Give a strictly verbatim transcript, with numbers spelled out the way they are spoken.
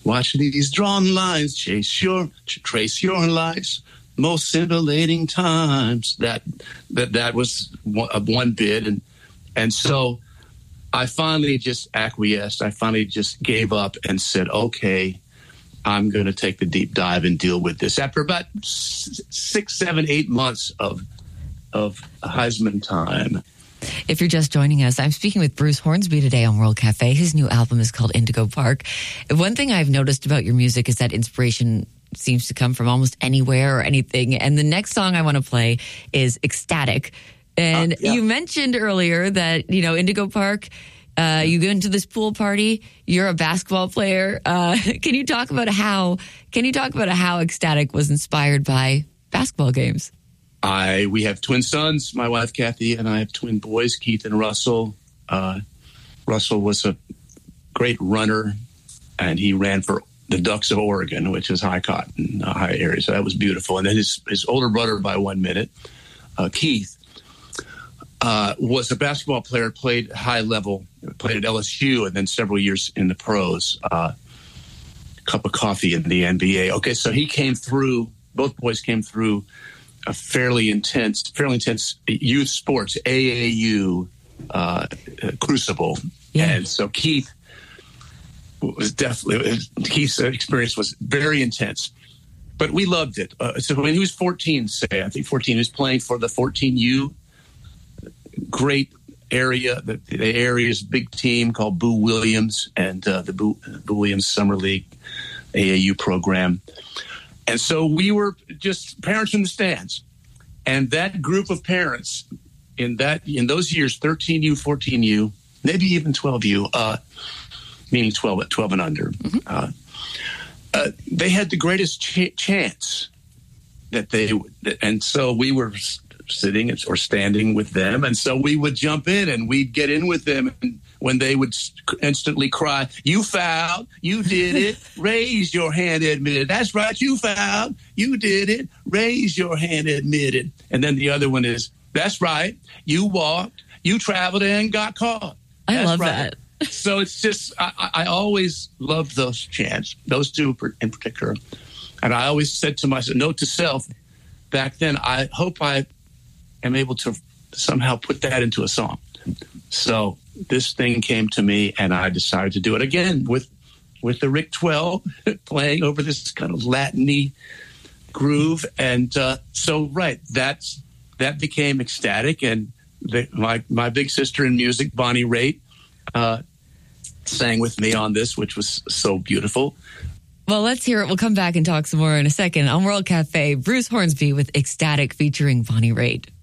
Watch these drawn lines, chase your, trace your life's most scintillating times. That that that was one, uh, one bit, and and so I finally just acquiesced. I finally just gave up and said, "Okay, I'm going to take the deep dive and deal with this." After about six, seven, eight months of of Heisman time. If you're just joining us, I'm speaking with Bruce Hornsby today on World Cafe. His new album is called Indigo Park. One thing I've noticed about your music is that inspiration seems to come from almost anywhere or anything. And the next song I want to play is Ecstatic. And uh, yeah. you mentioned earlier that, you know, Indigo Park, uh, you go into this pool party, you're a basketball player. Uh, can you talk about how, can you talk about how Ecstatic was inspired by basketball games? I we have twin sons, my wife Kathy, and I have twin boys, Keith and Russell. Uh, Russell was a great runner, and he ran for the Ducks of Oregon, which is high cotton, uh, high area. So that was beautiful. And then his his older brother by one minute, uh, Keith, uh, was a basketball player, played high level, played at L S U, and then several years in the pros. Uh, cup of coffee in the N B A. Okay, so he came through. Both boys came through a fairly intense, fairly intense youth sports, A A U uh, crucible. Yeah. And so Keith was definitely, Keith's experience was very intense, but we loved it. Uh, so when he was fourteen, say, I think fourteen, he was playing for the fourteen U, great area, the, the area's big team called Boo Williams and uh, the Boo, Boo Williams Summer League A A U program. And so we were just parents in the stands. And that group of parents in that in those years, thirteen U, fourteen U, maybe even twelve U, uh, meaning twelve, twelve and under, mm-hmm. uh, uh, they had the greatest ch- chance that they would. And so we were sitting or standing with them. And so we would jump in and we'd get in with them. And when they would instantly cry, "You fouled, you did it, raise your hand, admit it. That's right, you fouled, you did it, raise your hand, admit it." And then the other one is, "That's right, you walked, you traveled and got caught." I That's love right. that. So it's just, I, I always loved those chants, those two in particular. And I always said to myself, note to self, back then, I hope I am able to somehow put that into a song. So this thing came to me, and I decided to do it again with with the Rick twelve playing over this kind of Latin-y groove. And uh, so, right, that's that became Ecstatic. And the, my my big sister in music, Bonnie Raitt, uh, sang with me on this, which was so beautiful. Well, let's hear it. We'll come back and talk some more in a second on World Cafe. Bruce Hornsby with Ecstatic featuring Bonnie Raitt.